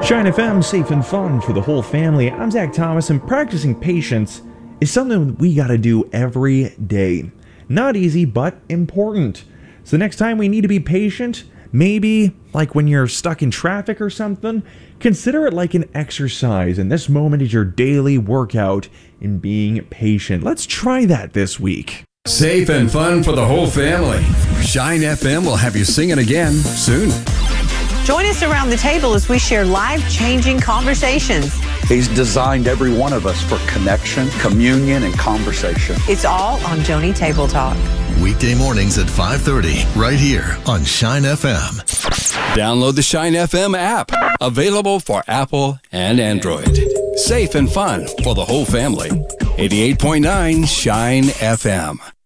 Shine FM, safe and fun for the whole family. I'm Zach Thomas, and practicing patience is something we gotta do every day. Not easy, but important. So next time we need to be patient, maybe like when you're stuck in traffic or something, consider it like an exercise, and this moment is your daily workout in being patient. Let's try that this week. Safe and fun for the whole family. Shine FM will have you singing again soon. Join us around the table as we share life-changing conversations. He's designed every one of us for connection, communion, and conversation. It's all on Joni Table Talk. Weekday mornings at 5:30, right here on Shine FM. Download the Shine FM app, available for Apple and Android. Safe and fun for the whole family. 88.9 Shine FM.